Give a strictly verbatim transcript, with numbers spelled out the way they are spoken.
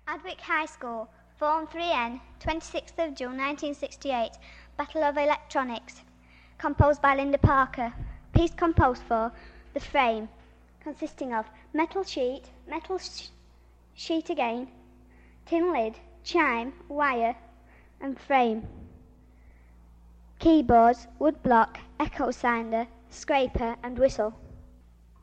Adwick High School, Form three N, twenty-sixth of June nineteen sixty-eight, Battle of Electronics, composed by Linda Parker. Piece composed for the frame, consisting of metal sheet, metal sh- sheet again, tin lid, chime, wire, and frame. Keyboards, wood block, echo sounder, scraper, and whistle.